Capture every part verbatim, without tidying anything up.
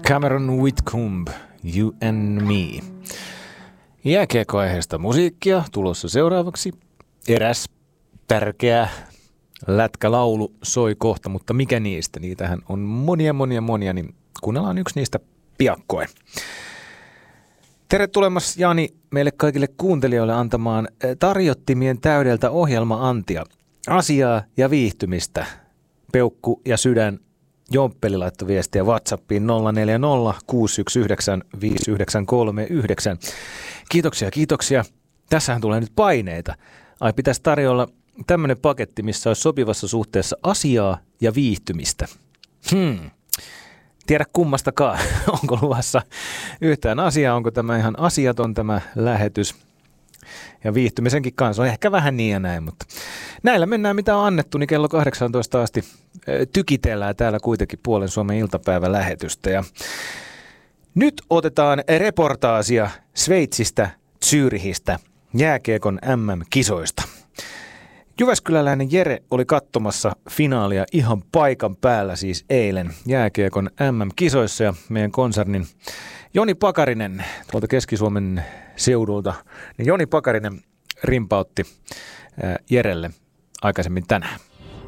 Cameron Whitcomb, You and Me. Jääkiekkoaiheesta musiikkia tulossa seuraavaksi. Eräs tärkeä lätkälaulu soi kohta, mutta mikä niistä? Niitähän on monia, monia, monia, niin kuunnellaan yksi niistä piakkoin. Tervetulemas Jani meille kaikille kuuntelijoille antamaan tarjottimien täydeltä ohjelma-antia. Asiaa ja viihtymistä. Peukku ja sydän. Jomppeli laittoi viestiä WhatsAppiin nolla neljä nolla kuusi yksi yhdeksän viisi yhdeksän kolme yhdeksän. Kiitoksia, kiitoksia. Tässähän tulee nyt paineita. Ai pitäisi tarjolla tämmöinen paketti, missä olisi sopivassa suhteessa asiaa ja viihtymistä. Hmm. Tiedä kummastakaan, onko luvassa yhtään asiaa, onko tämä ihan asiaton tämä lähetys. Ja viihtymisenkin kanssa on ehkä vähän niin ja näin, mutta näillä mennään mitä on annettu, niin kello kahdeksantoista asti tykitellään täällä kuitenkin Puolen Suomen iltapäivälähetystä. Ja nyt otetaan reportaasia Sveitsistä, Zürihistä, jääkiekon M M-kisoista. Jyväskyläläinen Jere oli katsomassa finaalia ihan paikan päällä siis eilen jääkiekon M M-kisoissa ja meidän konsernin Joni Pakarinen tuolta Keski-Suomen seudulta, niin Joni Pakarinen rimpautti Jerelle aikaisemmin tänään.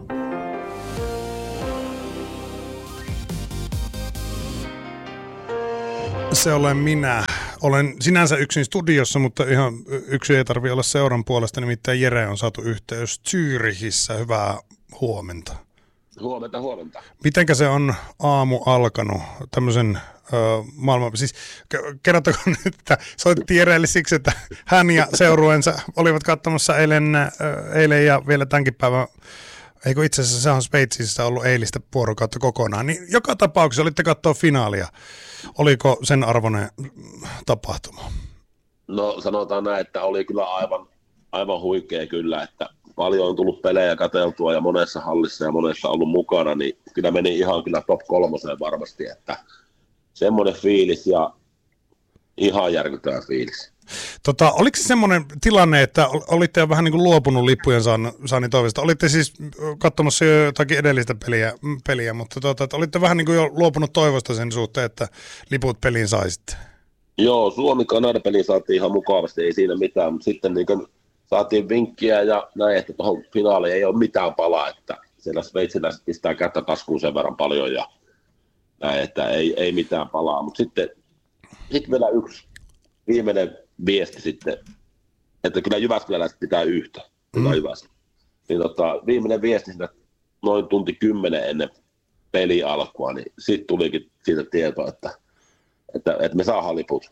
Se olen minä. Olen sinänsä yksin studiossa, mutta ihan yksi ei tarvitse olla seuran puolesta, nimittäin Jere on saatu yhteys Zürichissä. Hyvää huomenta. Huomenta, huomenta. Mitenkä se on aamu alkanut tämmöisen ö, maailman, siis kerrottako nyt, että soitettiin Jerelle siksi, että hän ja seurueensa olivat katsomassa eilen, ö, eilen ja vielä tämänkin päivän, eikö itse asiassa se on Sveitsissä ollut eilistä vuorokautta kokonaan, niin joka tapauksessa olitte katsoa finaalia. Oliko sen arvoinen tapahtuma? No sanotaan näin, että oli kyllä aivan, aivan huikea kyllä, että paljon on tullut pelejä katseltua ja monessa hallissa ja monessa ollut mukana, niin kyllä meni ihan kyllä top kolmoseen varmasti, että semmoinen fiilis ja ihan järkyttävä fiilis. Tota, oliko se semmoinen tilanne, että olitte jo vähän niin kuin luopunut lippujen saannin toiveesta? Olitte siis katsomassa jo jotakin edellistä peliä, peliä mutta tota, että olitte vähän niin kuin jo luopunut toivosta sen suhteen, että liput peliin saisitte? Joo, Suomi-Kanada-peliin saatiin ihan mukavasti, ei siinä mitään, mutta sitten niin kuin saatiin vinkkiä ja näin, että tuohon finaaliin ei ole mitään palaa, että siellä sveitsiläiset pistää kättä taskuun sen verran paljon ja näin, että ei, ei mitään palaa. Mutta sitten, sitten vielä yksi viimeinen viesti sitten, että kyllä Jyväskyläläiset pitää yhtä. Mm. Niin tota, viimeinen viesti siinä noin tunti kymmenen ennen peli alkua, niin sitten tulikin siitä tietoa, että, että, että me saadaan liput.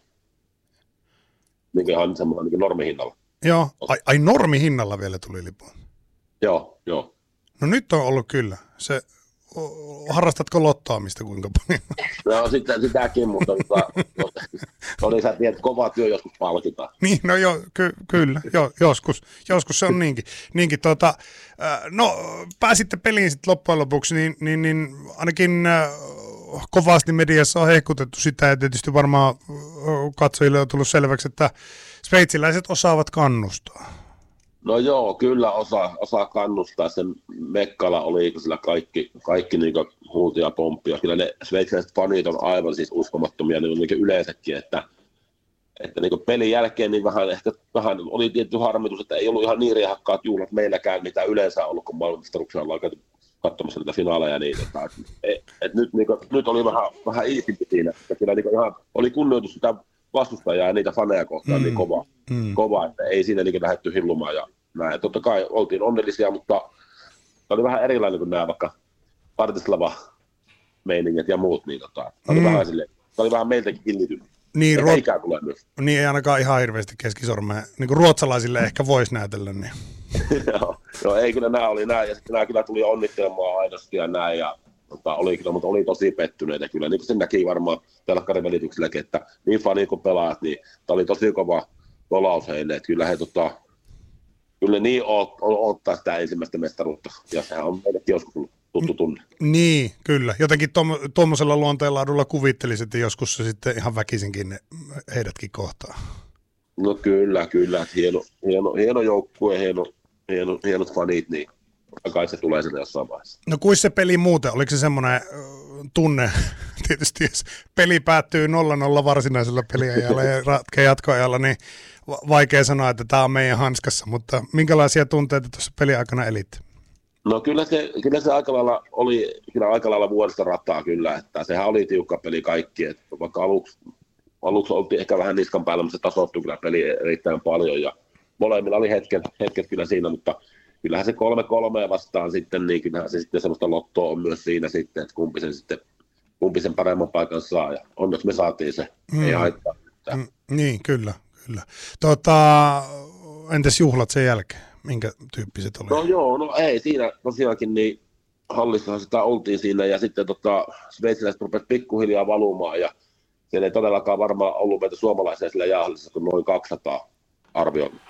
Niin ihan semmoinen niin normihinnalla. Joo, ai, ai normihinnalla vielä tuli liput? Joo, joo. No nyt on ollut kyllä. Se, harrastatko lottaamista kuinka paljon? No sitten sitäkin, mutta oli sä tiedät, kova työ joskus palkitaan. Niin, no jo, ky, kyllä, jo, joskus, joskus se on niinkin. niinkin tuota, no pääsitte peliin sitten loppujen lopuksi, niin, niin, niin ainakin äh, kovasti mediassa on hehkutettu sitä, ja tietysti varmaan katsojille on tullut selväksi, että sveitsiläiset osaavat kannustaa. No joo, kyllä osaa, osaa kannustaa. Sen Mekkala oli sillä kaikki, kaikki niin huuti ja pomppia. Kyllä ne sveitsiläiset fanit on aivan siis uskomattomia niin niin yleensäkin, että, että niin pelin jälkeen niin vähän, ehkä, vähän oli tietty harmitus, että ei ollut ihan niin riehakkaat juhlat meilläkään, mitä yleensä on ollut, kun maailmanmestaruuksia ollaan käyty katsomassa niitä finaaleja. Niin, että, et, et nyt, niin kuin, nyt oli vähän, vähän iisimpi siinä. Että kyllä niin ihan, oli kunnioitus sitä vastustajaa ja niitä faneja kohtaan mm. niin kova, mm. kova, että ei siinä niin lähdetty hillumaan ja näin. Totta kai oltiin onnellisia, mutta se oli vähän erilainen kuin nämä vaikka Partislava-meiningit ja muut. Niin tota, se oli, mm. vähän sille, se oli vähän meiltäkin killitynyt. Niin, ruot... ikää tulee myös. Niin ei ainakaan ihan hirveästi keskisormea. Niin kuin ruotsalaisille ehkä voisi näytellä. Niin. Joo, no, ei kyllä nämä oli näin. Ja sitten nämä kyllä tuli onnittelemaan aidosti ja näin. Ja, tota, oli kyllä, mutta oli tosi pettyneitä kyllä. Niin kuin sen näki varmaan telkkarin välitykselläkin, että niin fani kuin pelaat, niin tämä oli tosi kova kolaus heille. Että kyllä he tota, kyllä niin odottaa sitä ensimmäistä mestaruutta, ja sehän on meillekin joskus tuttu tunne. Niin, kyllä. Jotenkin tuommoisella tom, luonteenlaadulla kuvittelisin, että joskus se sitten ihan väkisinkin ne, heidätkin kohtaa. No kyllä, kyllä. Hieno, hieno, hieno joukkue, hieno, hieno, hienot fanit, niin kai se tulee sieltä jossain vaiheessa. No kuinka se peli muuten? Oliko se semmoinen tunne, tietysti jos peli päättyy nolla nolla varsinaisella peliajalla ja ratkee jatkoajalla, niin vaikea sanoa, että tämä on meidän hanskassa, mutta minkälaisia tunteita tuossa peliaikana elit? No kyllä se, kyllä se aika lailla oli kyllä aika lailla vuodesta rataa kyllä, että sehän oli tiukka peli kaikki, että vaikka aluksi, aluksi oltiin ehkä vähän niskan päällä, mutta se tasoittui kyllä peli erittäin paljon ja molemmilla oli hetket, hetket kyllä siinä, mutta kyllähän se kolme kolme vastaan sitten, niin kyllähän se sitten semmoista lottoa on myös siinä sitten, että kumpi sen, sitten, kumpi sen paremman paikan saa ja onneksi me saatiin se, mm. ei haittaa. Mm, niin, kyllä, kyllä. Tota, entäs juhlat sen jälkeen? Minkä tyyppiset oli? No joo, no ei siinä tosiaankin niin hallissahan sitä oltiin siinä ja sitten tota, sveitsiläiset rupesivat pikkuhiljaa valumaan ja siellä ei todellakaan varmaan ollut meitä suomalaisia sillä jäähallissa kuin noin kaksisataa arvio,